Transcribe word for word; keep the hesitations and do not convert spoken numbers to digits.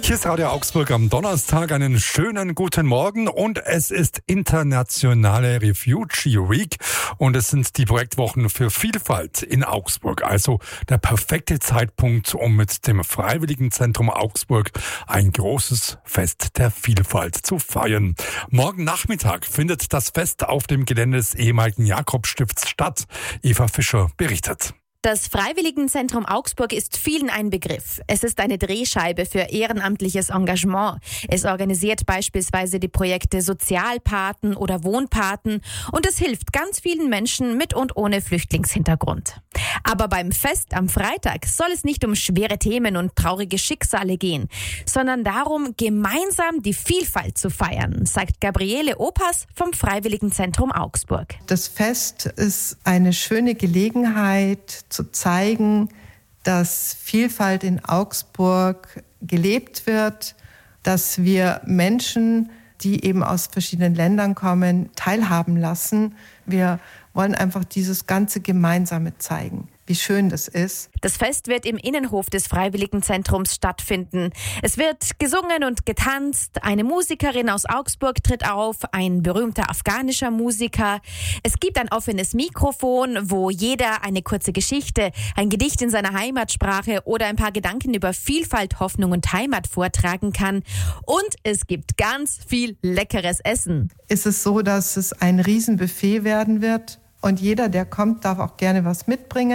Hier ist Radio Augsburg am Donnerstag. Einen schönen guten Morgen und es ist internationale Refugee Week und es sind die Projektwochen für Vielfalt in Augsburg. Also der perfekte Zeitpunkt, um mit dem Freiwilligenzentrum Augsburg ein großes Fest der Vielfalt zu feiern. Morgen Nachmittag findet das Fest auf dem Gelände des ehemaligen Jakobstifts statt. Eva Fischer berichtet. Das Freiwilligenzentrum Augsburg ist vielen ein Begriff. Es ist eine Drehscheibe für ehrenamtliches Engagement. Es organisiert beispielsweise die Projekte Sozialpaten oder Wohnpaten und es hilft ganz vielen Menschen mit und ohne Flüchtlingshintergrund. Aber beim Fest am Freitag soll es nicht um schwere Themen und traurige Schicksale gehen, sondern darum, gemeinsam die Vielfalt zu feiern, sagt Gabriele Opas vom Freiwilligenzentrum Augsburg. Das Fest ist eine schöne Gelegenheit, zu zeigen, dass Vielfalt in Augsburg gelebt wird, dass wir Menschen, die eben aus verschiedenen Ländern kommen, teilhaben lassen. Wir wollen einfach dieses ganze Gemeinsame zeigen, wie schön das ist. Das Fest wird im Innenhof des Freiwilligenzentrums stattfinden. Es wird gesungen und getanzt. Eine Musikerin aus Augsburg tritt auf, ein berühmter afghanischer Musiker. Es gibt ein offenes Mikrofon, wo jeder eine kurze Geschichte, ein Gedicht in seiner Heimatsprache oder ein paar Gedanken über Vielfalt, Hoffnung und Heimat vortragen kann. Und es gibt ganz viel leckeres Essen. Es ist so, dass es ein Riesenbuffet werden wird und jeder, der kommt, darf auch gerne was mitbringen.